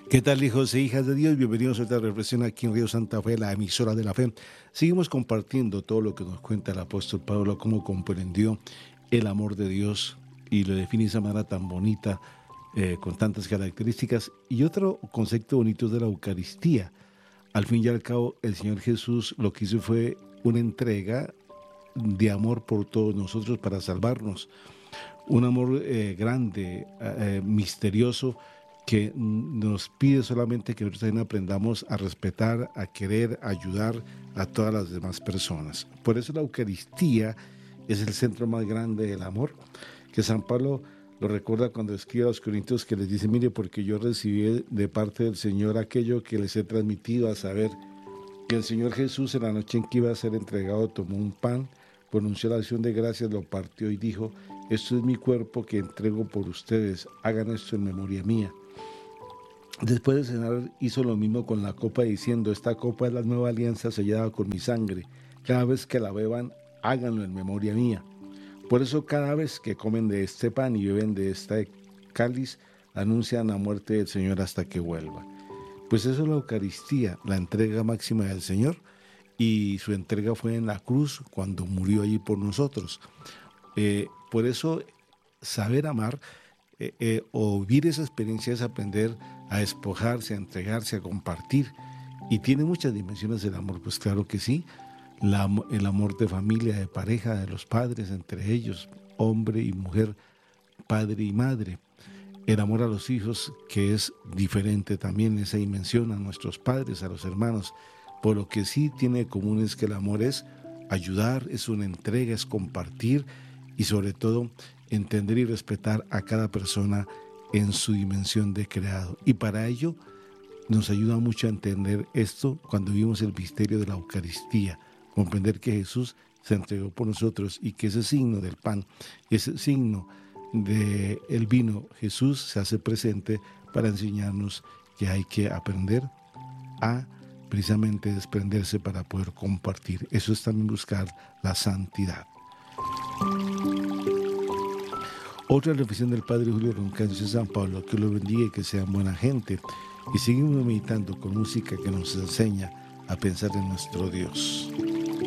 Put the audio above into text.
¿Qué tal, hijos e hijas de Dios? Bienvenidos a esta reflexión aquí en Río Santa Fe, la emisora de la fe. Seguimos compartiendo todo lo que nos cuenta el apóstol Pablo, cómo comprendió el amor de Dios y lo define de esa manera tan bonita, con tantas características. Y otro concepto bonito es de la Eucaristía. Al fin y al cabo, el Señor Jesús lo que hizo fue una entrega de amor por todos nosotros para salvarnos. Un amor grande, misterioso, que nos pide solamente que nosotros también aprendamos a respetar, a querer, a ayudar a todas las demás personas. Por eso la Eucaristía es el centro más grande del amor, que San Pablo lo recuerda cuando escribe a los Corintios, que les dice: mire, porque yo recibí de parte del Señor aquello que les he transmitido, a saber, que el Señor Jesús, en la noche en que iba a ser entregado, tomó un pan, pronunció la acción de gracias, lo partió y dijo: esto es mi cuerpo que entrego por ustedes, hagan esto en memoria mía. Después de cenar hizo lo mismo con la copa, diciendo: esta copa es la nueva alianza sellada con mi sangre, cada vez que la beban, háganlo en memoria mía. Por eso cada vez que comen de este pan y beben de este cáliz, anuncian la muerte del Señor hasta que vuelva. Pues eso es la Eucaristía, la entrega máxima del Señor, y su entrega fue en la cruz cuando murió allí por nosotros. Por eso saber amar o vivir esa experiencia es aprender a despojarse, a entregarse, a compartir. Y tiene muchas dimensiones el amor, pues claro que sí. El amor de familia, de pareja, de los padres, entre ellos, hombre y mujer, padre y madre. El amor a los hijos, que es diferente también esa dimensión, a nuestros padres, a los hermanos. Por lo que sí tiene en común es que el amor es ayudar, es una entrega, es compartir y sobre todo entender y respetar a cada persona en su dimensión de creado. Y para ello nos ayuda mucho a entender esto cuando vivimos el misterio de la Eucaristía, comprender que Jesús se entregó por nosotros y que ese signo del pan, ese signo del vino, Jesús se hace presente para enseñarnos que hay que aprender a precisamente desprenderse para poder compartir. Eso es también buscar la santidad. Otra reflexión del Padre Julio Roncancio de San Pablo: que lo bendiga y que sean buena gente. Y seguimos meditando con música que nos enseña a pensar en nuestro Dios.